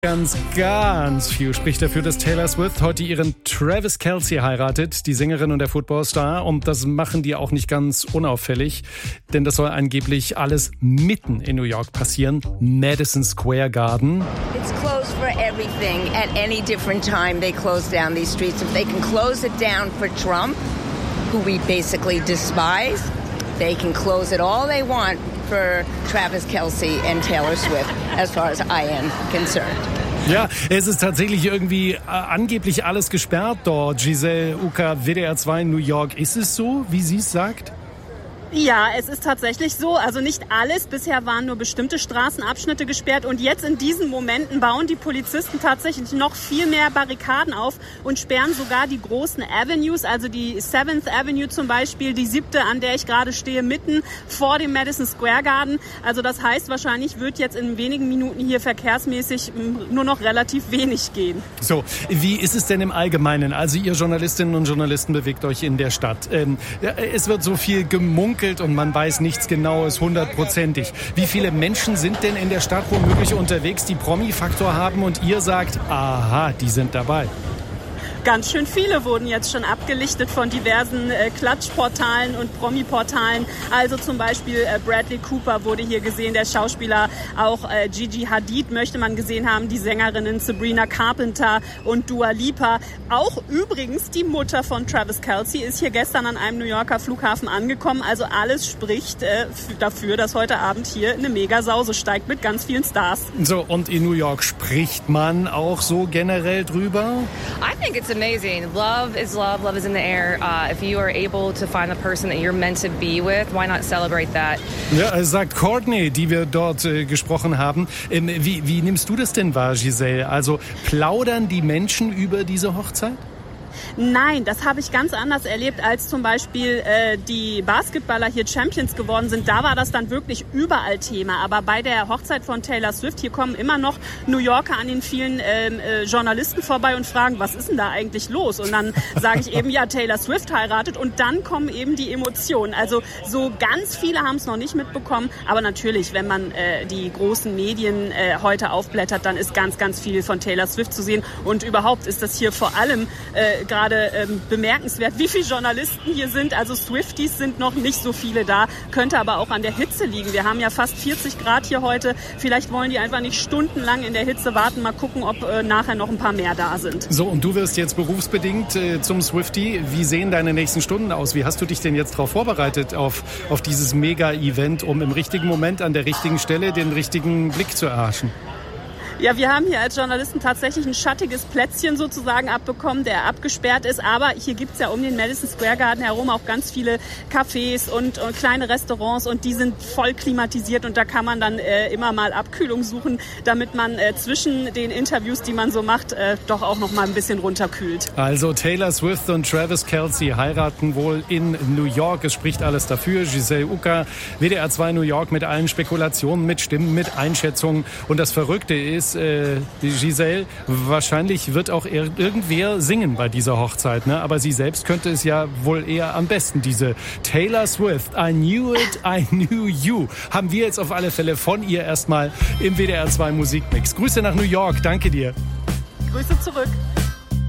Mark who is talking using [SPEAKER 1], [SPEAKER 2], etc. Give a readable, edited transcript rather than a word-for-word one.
[SPEAKER 1] Ganz viel spricht dafür, dass Taylor Swift heute ihren Travis Kelce heiratet, die Sängerin und der Footballstar. Und das machen die auch nicht ganz unauffällig, denn das soll angeblich alles mitten in New York passieren. Madison Square Garden.
[SPEAKER 2] It's closed for everything. At any different time, they close down these streets. If they can close it down for Trump, who we basically despise, they can close it all they want for Travis Kelce and Taylor Swift, as far as I am concerned.
[SPEAKER 1] Ja, es ist tatsächlich irgendwie angeblich alles gesperrt dort. Giselle Ucker, WDR 2 New York. Ist es so, wie sie es sagt?
[SPEAKER 3] Ja, es ist tatsächlich so. Also nicht alles. Bisher waren nur bestimmte Straßenabschnitte gesperrt. Und jetzt in diesen Momenten bauen die Polizisten tatsächlich noch viel mehr Barrikaden auf und sperren sogar die großen Avenues, also die 7th Avenue zum Beispiel, die 7., an der ich gerade stehe, mitten vor dem Madison Square Garden. Also das heißt, wahrscheinlich wird jetzt in wenigen Minuten hier verkehrsmäßig nur noch relativ wenig gehen.
[SPEAKER 1] So, wie ist es denn im Allgemeinen? Also ihr Journalistinnen und Journalisten bewegt euch in der Stadt. Es wird so viel gemunkelt und man weiß nichts Genaues, 100%ig. Wie viele Menschen sind denn in der Stadt womöglich unterwegs, die Promi-Faktor haben und ihr sagt, aha, die sind dabei?
[SPEAKER 3] Ganz schön viele wurden jetzt schon abgelichtet von diversen Klatschportalen und Promi-Portalen. Also zum Beispiel Bradley Cooper wurde hier gesehen, der Schauspieler. Auch Gigi Hadid möchte man gesehen haben, die Sängerinnen Sabrina Carpenter und Dua Lipa. Auch übrigens die Mutter von Travis Kelce ist hier gestern an einem New Yorker Flughafen angekommen. Also alles spricht dafür, dass heute Abend hier eine Mega-Sause steigt mit ganz vielen Stars.
[SPEAKER 1] So, und in New York spricht man auch so generell drüber?
[SPEAKER 4] I think it's amazing. Love is love. Love is in the air. If you are able to find the person that you're meant to be with, why not celebrate that?
[SPEAKER 1] Ja, sagt Courtney, die wir dort gesprochen haben. Wie nimmst du das denn wahr, Giselle? Also plaudern die Menschen über diese Hochzeit?
[SPEAKER 3] Nein, das habe ich ganz anders erlebt, als zum Beispiel die Basketballer hier Champions geworden sind. Da war das dann wirklich überall Thema. Aber bei der Hochzeit von Taylor Swift, hier kommen immer noch New Yorker an den vielen Journalisten vorbei und fragen, was ist denn da eigentlich los? Und dann sage ich eben, ja, Taylor Swift heiratet. Und dann kommen eben die Emotionen. Also so ganz viele haben es noch nicht mitbekommen. Aber natürlich, wenn man die großen Medien heute aufblättert, dann ist ganz, ganz viel von Taylor Swift zu sehen. Und überhaupt ist das hier vor allem gerade bemerkenswert, wie viele Journalisten hier sind. Also Swifties sind noch nicht so viele da, könnte aber auch an der Hitze liegen. Wir haben ja fast 40 Grad hier heute. Vielleicht wollen die einfach nicht stundenlang in der Hitze warten. Mal gucken, ob nachher noch ein paar mehr da sind.
[SPEAKER 1] So, und du wirst jetzt berufsbedingt zum Swiftie. Wie sehen deine nächsten Stunden aus? Wie hast du dich denn jetzt darauf vorbereitet, auf dieses Mega-Event, um im richtigen Moment an der richtigen Stelle den richtigen Blick zu erhaschen?
[SPEAKER 3] Ja, wir haben hier als Journalisten tatsächlich ein schattiges Plätzchen sozusagen abbekommen, der abgesperrt ist. Aber hier gibt's ja um den Madison Square Garden herum auch ganz viele Cafés und kleine Restaurants und die sind voll klimatisiert und da kann man dann immer mal Abkühlung suchen, damit man zwischen den Interviews, die man so macht, doch auch noch mal ein bisschen runterkühlt.
[SPEAKER 1] Also Taylor Swift und Travis Kelce heiraten wohl in New York. Es spricht alles dafür. Giselle Ucker, WDR 2 New York mit allen Spekulationen, mit Stimmen, mit Einschätzungen. Und das Verrückte ist, Giselle, wahrscheinlich wird auch irgendwer singen bei dieser Hochzeit, ne? Aber sie selbst könnte es ja wohl eher am besten. Diese Taylor Swift, I knew it, I knew you, haben wir jetzt auf alle Fälle von ihr erstmal im WDR 2 Musikmix. Grüße nach New York, danke dir.
[SPEAKER 3] Grüße zurück.